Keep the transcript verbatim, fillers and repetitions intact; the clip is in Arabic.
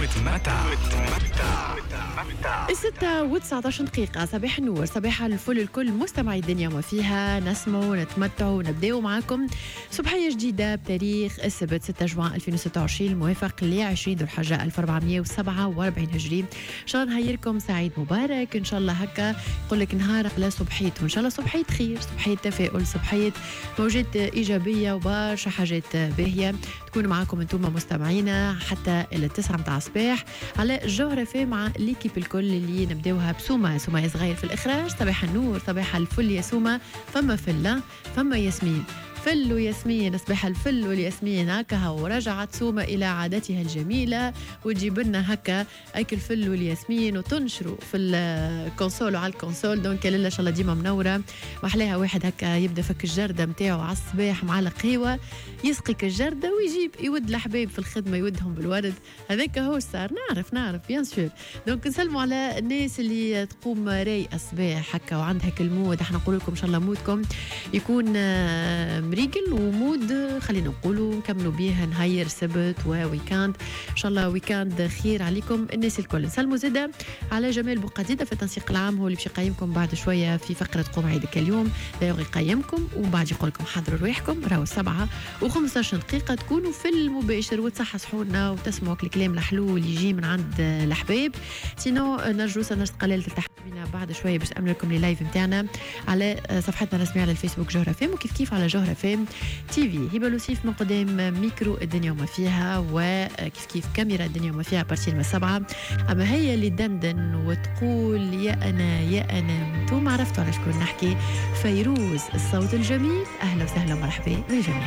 وتمتع. الستة وتسعة عشر دقيقة. صباح النور، صباح الفل الكل مستمعي الدنيا وما فيها. نسمعوا ونتمتعوا ونبداوا معاكم صبحية جديدة بتاريخ السبت ستة جوان ألفين وستة وعشرين الموافق ل عشرين ذو الحجة ألف وأربعمية وسبعة وأربعين هجري. إن شاء الله نهيركم سعيد مبارك. إن شاء الله هكا يقول لك نهار على صبحيته، إن شاء الله صبحية خير، صبحية تفاؤل، صبحية موجات إيجابية وبرشا حاجات باهية تكون معاكم انتم مستمعينا حتى التسعة متاع الصباح على الجوهرة في مع ليكيب الكل اللي نبداوها بسومة. سومة صغير في الإخراج. صباح النور، صباح الفل يا سومة. فما فلة، فما ياسمين، فل وياسمين، صباح الفل والياسمين. هكا ورجعت سومة إلى عادتها الجميلة وتجيب لنا هكا أكل فل والياسمين وتنشروا في الكونسول وعلى الكونسول. دونك لله إن شاء الله ديما منورة. محلاها واحد هكا يبدأ فك الجردة متاعه على الصباح مع القهوة، يسقيك الجردة ويجيب يود الحبايب في الخدمة يودهم بالورد. هذاك هو صار. نعرف نعرف بيان سور. دونك نسلموا على الناس اللي تقوم رايقة الصباح هكا وعندها كل مود. احنا نقول لكم إن شاء الله مودكم يكون ريقل ومود، خلينا نقولوا نكملوا بيه نهاير سبت وويكاند. ان شاء الله ويكاند خير عليكم الناس الكل. نسلموا زاده على جمال بوقديده في التنسيق العام، هو اللي باش يقيمكم بعد شويه في فقره قوم عيدك اليوم. دايوغ يقيمكم ومن بعد يقول لكم حضروا رواحكم. راهو سبعة وخمسة عشر دقيقه تكونوا في المباشر وتصحصحوا لنا وتسمعوا الكلام الحلو اللي يجي من عند الحبايب. سينو نرجو سنرجع قليله التحديث بنا بعد شويه باش نعمل لكم لي لايف نتاعنا على صفحتنا الرسميه على الفيسبوك جوهره فيم، وكيف كيف على جوهره فيم تي في. هبه لوسيف من قدام ميكرو الدنيا وما فيها، وكيف كيف كاميرا الدنيا وما فيها بارتي من سبعة. اما هي اللي دندن وتقول يا انا يا انا انتم عرفتوا على شكون نحكي. فيروز الصوت الجميل. اهلا وسهلا ومرحبا بالجميع.